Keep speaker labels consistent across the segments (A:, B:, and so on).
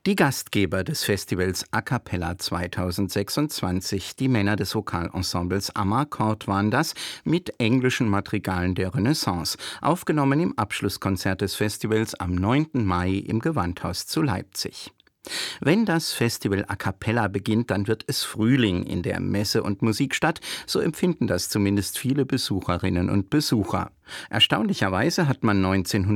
A: Die Gastgeber des Festivals A Cappella 2026, die Männer des Vokalensembles Amarcord waren das, mit englischen Madrigalen der Renaissance, aufgenommen im Abschlusskonzert des Festivals am 9. Mai im Gewandhaus zu Leipzig. Wenn das Festival A Cappella beginnt, dann wird es Frühling in der Messe- und Musikstadt, so empfinden das zumindest viele Besucherinnen und Besucher. Erstaunlicherweise hat man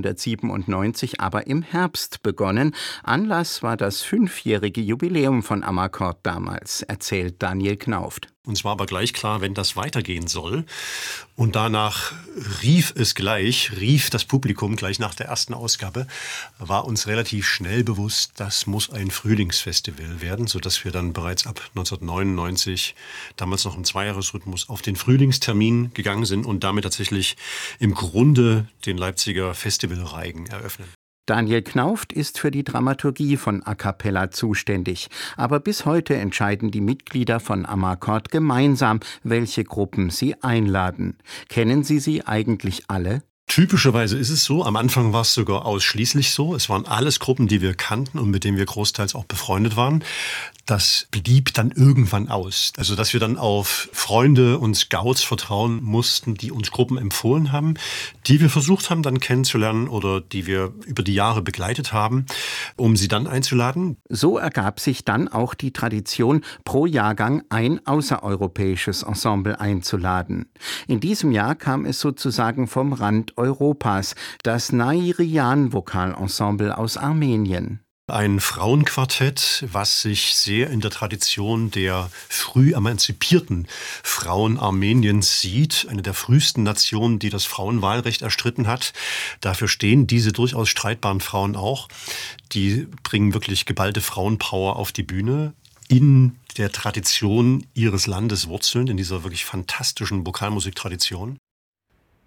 A: 1997 aber im Herbst begonnen. Anlass war das 5-jährige Jubiläum von Amarcord damals, erzählt Daniel Knauft.
B: Uns war aber gleich klar, wenn das weitergehen soll. Und danach rief das Publikum gleich nach der ersten Ausgabe, war uns relativ schnell bewusst, das muss ein Frühlingsfestival werden, sodass wir dann bereits ab 1999, damals noch im Zweijahresrhythmus, auf den Frühlingstermin gegangen sind und damit tatsächlich im Grunde den Leipziger Festivalreigen eröffnen.
A: Daniel Knauft ist für die Dramaturgie von A Cappella zuständig. Aber bis heute entscheiden die Mitglieder von Amarcord gemeinsam, welche Gruppen sie einladen. Kennen Sie sie eigentlich alle?
B: Typischerweise ist es so, am Anfang war es sogar ausschließlich so. Es waren alles Gruppen, die wir kannten und mit denen wir großteils auch befreundet waren. Das blieb dann irgendwann aus. Also, dass wir dann auf Freunde und Scouts vertrauen mussten, die uns Gruppen empfohlen haben, die wir versucht haben dann kennenzulernen oder die wir über die Jahre begleitet haben, um sie dann einzuladen.
A: So ergab sich dann auch die Tradition, pro Jahrgang ein außereuropäisches Ensemble einzuladen. In diesem Jahr kam es sozusagen vom Rand Europas, das Nairian-Vokalensemble aus Armenien.
B: Ein Frauenquartett, was sich sehr in der Tradition der früh emanzipierten Frauen Armeniens sieht. Eine der frühesten Nationen, die das Frauenwahlrecht erstritten hat. Dafür stehen diese durchaus streitbaren Frauen auch. Die bringen wirklich geballte Frauenpower auf die Bühne. In der Tradition ihres Landes wurzeln, in dieser wirklich fantastischen Vokalmusiktradition.